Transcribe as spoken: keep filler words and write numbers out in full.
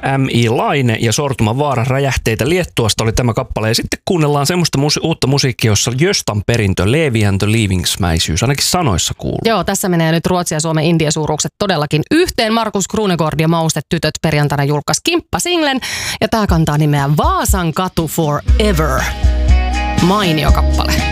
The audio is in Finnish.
M I Laine ja Sortuma Vaara räjähteitä Liettuasta oli tämä kappale. Ja sitten kuunnellaan semmoista musi- uutta musiikkia, jossa Göstan perintö, Levi and the Leavingsmäisyys, ainakin sanoissa kuuluu. Joo, tässä menee nyt Ruotsin ja Suomen indiasuuruukset todellakin yhteen. Markus Krunegård ja Maustet tytöt perjantaina julkaisi Kimppa-singlen ja tää kantaa nimeä Vaasan katu forever. Mainio kappale.